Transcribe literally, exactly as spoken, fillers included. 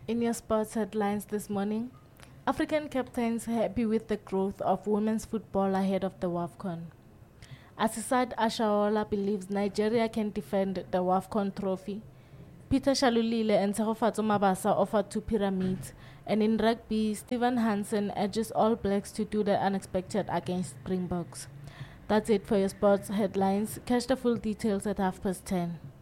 In your sports headlines this morning, African captains happy with the growth of women's football ahead of the WAFCON. Asisat Ashaola believes Nigeria can defend the WAFCON trophy. Peter Shalulile and Segofatso Mabasa offer two pyramids. And in rugby, Stephen Hansen urges All Blacks to do the unexpected against Springboks. That's it for your sports headlines. Catch the full details at half past ten.